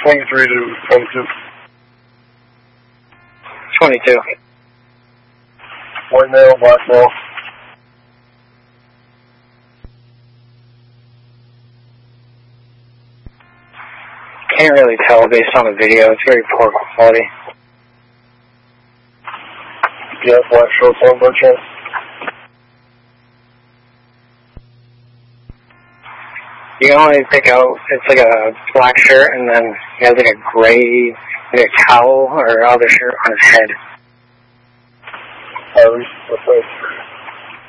23 to 22. 22. White male, black male. Can't really tell based on the video. It's very poor quality. Yeah, black shorts on by chance. You can only pick out, it's like a black shirt and then he has like a gray, like a towel or other shirt on his head. What's that?